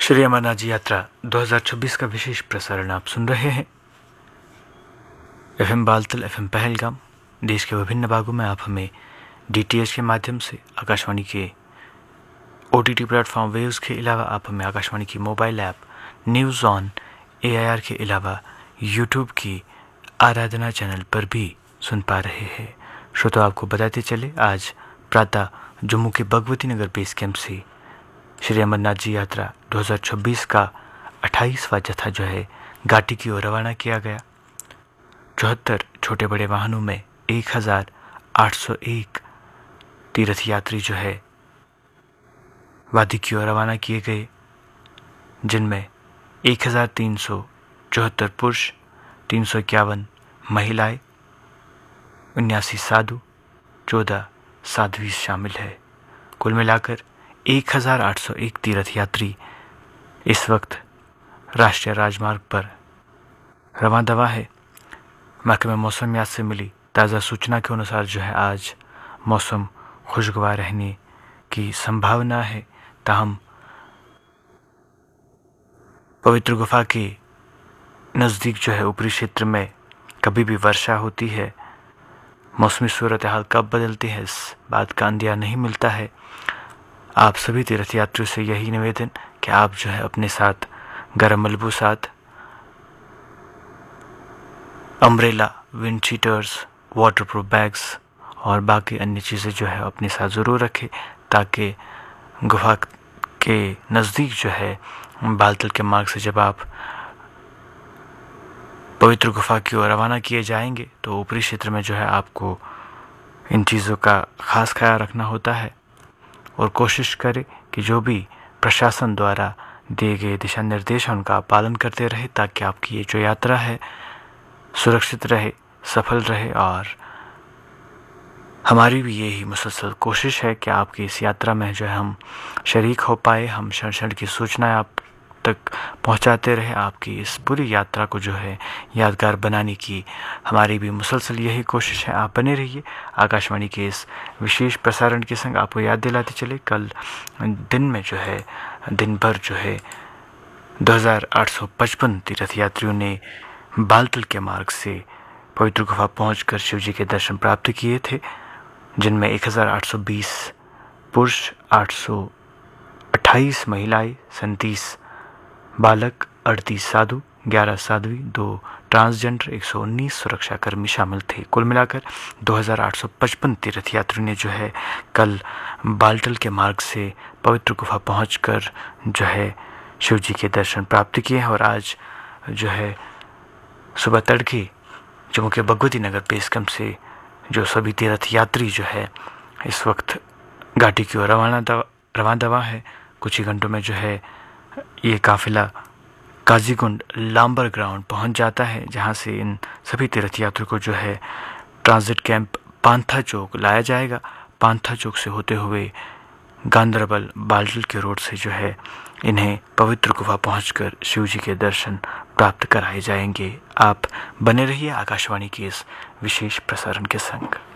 श्री अमरनाथ जी यात्रा 2026 का विशेष प्रसारण आप सुन रहे हैं। FM बालतल, FM पहलगाम, देश के विभिन्न भागों में आप हमें DTH के माध्यम से, आकाशवाणी के OTT प्लेटफॉर्म वेव्स के अलावा आप हमें आकाशवाणी की mobile app news on AIR के अलावा यूट्यूब की आराधना चैनल पर भी सुन पा रहे हैं। श्रोता, आपको बताते चले, आज प्रातः जम्मू के भगवती नगर बेस कैंप से श्री अमरनाथ जी यात्रा 2026 का 28वां जत्था जो है घाटी की ओर रवाना किया गया। 74 छोटे बड़े वाहनों में 1801 तीर्थ यात्री जो है वादी की ओर रवाना किए गए, जिनमें 1374 पुरुष, 351 महिलाएं, 79 साधु, 14 साध्वी शामिल है। कुल मिलाकर 1801 तीर्थ यात्री इस वक्त राष्ट्रीय राजमार्ग पर रवां दवा है। महकमे मौसमियात से मिली ताज़ा सूचना के अनुसार जो है आज मौसम खुशगवार रहने की संभावना है। ताहम पवित्र गुफा के नज़दीक जो है ऊपरी क्षेत्र में कभी भी वर्षा होती है। मौसमी सूरत हाल कब बदलती है इस बात का अंदाज़ा नहीं मिलता है। आप सभी तीर्थयात्रियों से यही निवेदन कि आप जो है अपने साथ गर्म मलबूसात, umbrella, wind cheaters, waterproof bags और बाकी अन्य चीज़ें जो है अपने साथ ज़रूर रखें, ताकि गुफा के नज़दीक जो है बालतल के मार्ग से जब आप पवित्र गुफा की ओर रवाना किए जाएंगे तो ऊपरी क्षेत्र में जो है आपको इन चीज़ों का ख़ास ख्याल रखना होता है और कोशिश करें कि जो भी प्रशासन द्वारा दिए गए दिशा निर्देश हैं उनका पालन करते रहे, ताकि आपकी ये जो यात्रा है सुरक्षित रहे, सफल रहे। और हमारी भी यही मुसलसल कोशिश है कि आपकी इस यात्रा में जो है हम शरीक हो पाए, हम क्षण क्षण की सूचनाएं आप तक पहुंचाते रहे। आपकी इस पूरी यात्रा को जो है यादगार बनाने की हमारी भी मुसलसल यही कोशिश है। आप बने रहिए आकाशवाणी के इस विशेष प्रसारण के संग। आपको याद दिलाते चले, कल दिन में जो है दिन भर जो है 2855 तीर्थयात्रियों ने बालतल के मार्ग से पवित्र गुफा पहुंचकर शिव जी के दर्शन प्राप्त किए थे, जिनमें 1820 पुरुष, 828 महिलाएं, 37 बालक, 38 साधु, 11 साध्वी, 2 ट्रांसजेंडर, 119 सुरक्षाकर्मी शामिल थे। कुल मिलाकर 2855 तीर्थयात्रियों ने जो है कल बालतल के मार्ग से पवित्र गुफा पहुंचकर जो है शिव जी के दर्शन प्राप्त किए हैं। और आज जो है सुबह तड़के जम्मू के भगवती नगर बेस कैंप से जो सभी तीर्थयात्री जो है इस वक्त घाटी की ओर रवाना दवा है। कुछ ही घंटों में जो है ये काफिला काजीगुंड लांबर ग्राउंड पहुंच जाता है, जहां से इन सभी तीर्थयात्रियों को जो है ट्रांजिट कैंप पांथा चौक लाया जाएगा। पांथा चौक से होते हुए गांदरबल बालतल के रोड से जो है इन्हें पवित्र गुफा पहुंचकर शिव जी के दर्शन प्राप्त कराए जाएंगे। आप बने रहिए आकाशवाणी के इस विशेष प्रसारण के संग।